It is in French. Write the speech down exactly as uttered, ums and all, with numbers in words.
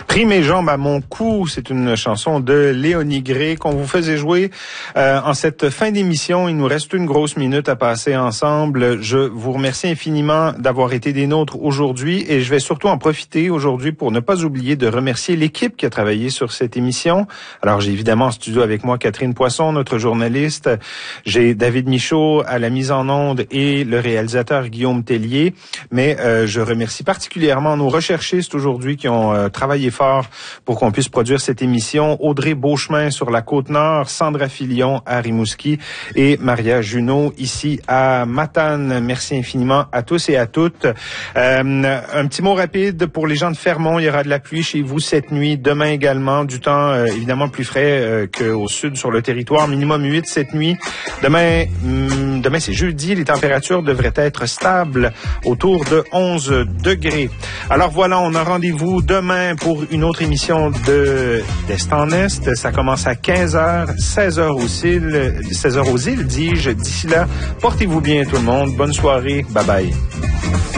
Pris mes jambes à mon cou, c'est une chanson de Léonie Gray qu'on vous faisait jouer euh, en cette fin d'émission. Il nous reste une grosse minute à passer ensemble. Je vous remercie infiniment d'avoir été des nôtres aujourd'hui et je vais surtout en profiter aujourd'hui pour ne pas oublier de remercier l'équipe qui a travaillé sur cette émission. Alors j'ai évidemment en studio avec moi Catherine Poisson, notre journaliste. J'ai David Michaud à la mise en onde et le réalisateur Guillaume Tellier. Mais euh, je remercie particulièrement nos recherchistes aujourd'hui qui ont euh, travaillé fort pour qu'on puisse produire cette émission. Audrey Beauchemin sur la Côte-Nord, Sandra Filion à Rimouski et Maria Junot ici à Matane. Merci infiniment à tous et à toutes. Euh, un petit mot rapide pour les gens de Fermont. Il y aura de la pluie chez vous cette nuit, demain également. Du temps euh, évidemment plus frais euh, qu'au sud sur le territoire. Minimum huit cette nuit. Demain, hum, demain c'est jeudi. Les températures devraient être stables autour de onze degrés. Alors voilà, on a rendez-vous demain pour une autre émission de d'Est en Est. Ça commence à quinze heures, seize heures aux îles, seize heures aux îles, dis-je. D'ici là, portez-vous bien tout le monde. Bonne soirée. Bye bye.